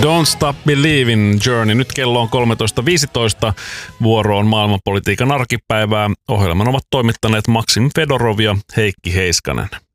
Don't Stop Believin' Journey. Nyt kello on 13.15. Vuoro on maailmanpolitiikan arkipäivää. Ohjelman ovat toimittaneet Maksim Fedorov ja Heikki Heiskanen.